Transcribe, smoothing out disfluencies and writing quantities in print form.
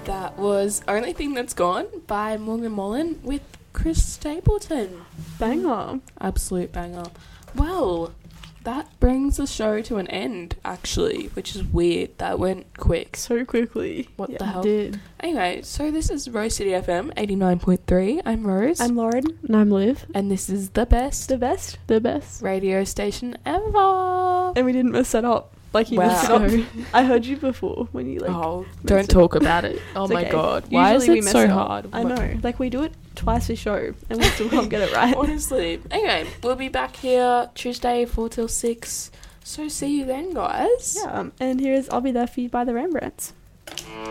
That was Only Thing That's Gone by Morgan Wallen with Chris Stapleton. Banger. Absolute banger. Well, that brings the show to an end, actually, which is weird. That went quick. So quickly. What the hell? It did. Anyway, so this is Rose City FM 89.3. I'm Rose. I'm Lauren. And I'm Liv. And this is the best The best radio station ever. And we didn't mess that up. Like you messed it up. I heard you before when you don't talk about it. Oh it's my okay. god. Why Usually is it so hard? I know. Like we do it twice a show and we still can't get it right. Honestly. Anyway, we'll be back here Tuesday 4 till 6. So see you then, guys. Yeah. And here's I'll Be There For You by the Rembrandts.